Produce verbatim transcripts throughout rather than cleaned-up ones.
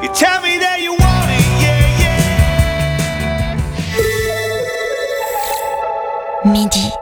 tell me that you want it, yeah, yeah. Midi.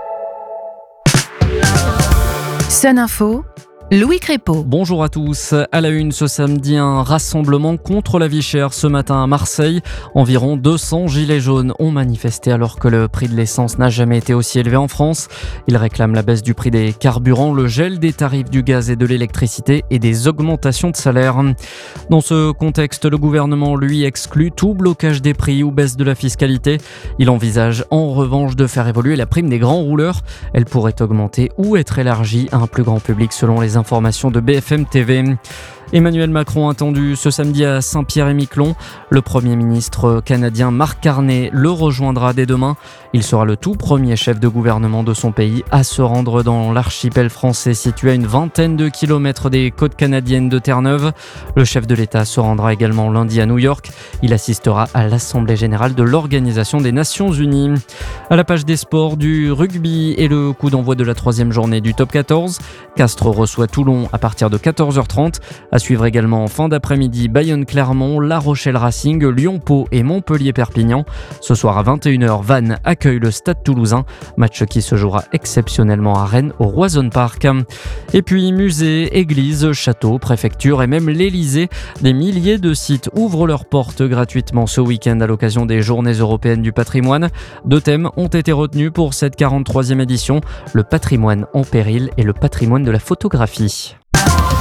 Sun Info, Louis Crépeau. Bonjour à tous. À la une ce samedi, un rassemblement contre la vie chère ce matin à Marseille. Environ deux cents gilets jaunes ont manifesté alors que le prix de l'essence n'a jamais été aussi élevé en France. Ils réclament la baisse du prix des carburants, le gel des tarifs du gaz et de l'électricité et des augmentations de salaire. Dans ce contexte, le gouvernement, lui, exclut tout blocage des prix ou baisse de la fiscalité. Il envisage en revanche de faire évoluer la prime des grands rouleurs. Elle pourrait augmenter ou être élargie à un plus grand public selon les informations de B F M T V. Emmanuel Macron attendu ce samedi à Saint-Pierre-et-Miquelon. Le Premier ministre canadien Mark Carney le rejoindra dès demain. Il sera le tout premier chef de gouvernement de son pays à se rendre dans l'archipel français situé à une vingtaine de kilomètres des côtes canadiennes de Terre-Neuve. Le chef de l'État se rendra également lundi à New York. Il assistera à l'Assemblée générale de l'Organisation des Nations Unies. À la page des sports, du rugby et le coup d'envoi de la troisième journée du top quatorze. Castres reçoit Toulon à partir de quatorze heures trente. À suivre également en fin d'après-midi Bayonne-Clermont, La Rochelle-Racing, Lyon-Pau et Montpellier-Perpignan. Ce soir à vingt et une heures, Vannes accueille le Stade Toulousain, match qui se jouera exceptionnellement à Rennes au Roison Park. Et puis musées, églises, châteaux, préfectures et même l'Elysée, des milliers de sites ouvrent leurs portes gratuitement ce week-end à l'occasion des Journées européennes du patrimoine. Deux thèmes ont été retenus pour cette quarante-troisième édition, le patrimoine en péril et le patrimoine de la photographie.